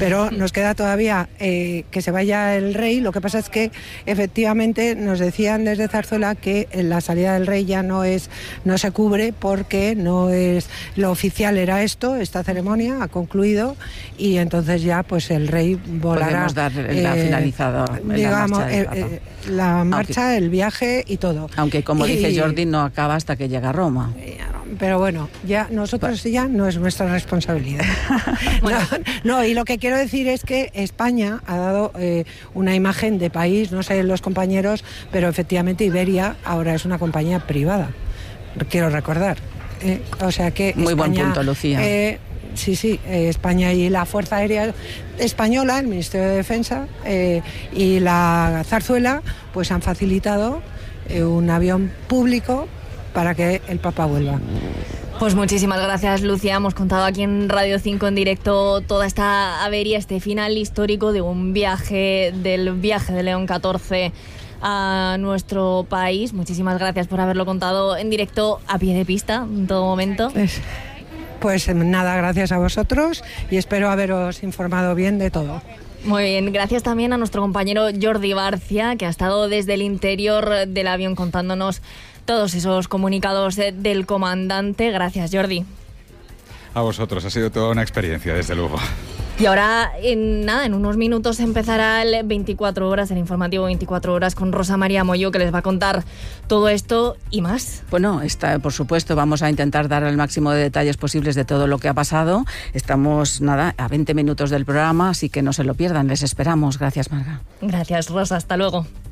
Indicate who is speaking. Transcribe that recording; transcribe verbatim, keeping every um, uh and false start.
Speaker 1: pero nos queda todavía eh, que se vaya el rey. Lo que pasa es que efectivamente nos decían desde Zarzuela que la salida del rey ya no es, no se cubre porque no es, lo oficial era esto, esta ceremonia ha concluido y entonces ya pues el rey volará.
Speaker 2: Podemos dar la
Speaker 1: eh,
Speaker 2: finalizada,
Speaker 1: digamos,
Speaker 2: la marcha del Papa.
Speaker 1: Eh, eh, la marcha, Aunque, el viaje y todo.
Speaker 2: Aunque como
Speaker 1: y,
Speaker 2: dice Jordi, no acaba hasta que llega a Roma.
Speaker 1: Pero bueno, ya nosotros pues, ya no es nuestra responsabilidad. bueno. no, no, y lo que quiero decir es que España ha dado eh, una imagen de país, no sé los compañeros, pero efectivamente Iberia ahora es una compañía privada, quiero recordar. Eh, o sea que
Speaker 2: Muy
Speaker 1: España,
Speaker 2: buen punto, Lucía.
Speaker 1: Eh, Sí, sí, eh, España y la Fuerza Aérea Española, el Ministerio de Defensa eh, y la Zarzuela pues han facilitado eh, un avión público para que el Papa vuelva.
Speaker 3: Pues muchísimas gracias, Lucía. Hemos contado aquí en Radio cinco en directo toda esta avería, este final histórico de un viaje, del viaje de León catorce a nuestro país. Muchísimas gracias por haberlo contado en directo a pie de pista en todo momento.
Speaker 1: Es... Pues nada, gracias a vosotros y espero haberos informado bien de todo.
Speaker 3: Muy bien, gracias también a nuestro compañero Jordi Barcia, que ha estado desde el interior del avión contándonos todos esos comunicados del comandante. Gracias, Jordi.
Speaker 4: A vosotros, ha sido toda una experiencia, desde luego.
Speaker 3: Y ahora, en nada, en unos minutos empezará el veinticuatro horas, el informativo veinticuatro horas con Rosa María Moyo, que les va a contar todo esto y más.
Speaker 2: Bueno, está, por supuesto, vamos a intentar dar el máximo de detalles posibles de todo lo que ha pasado. Estamos, nada, a veinte minutos del programa, así que no se lo pierdan. Les esperamos. Gracias, Marga.
Speaker 3: Gracias, Rosa. Hasta luego.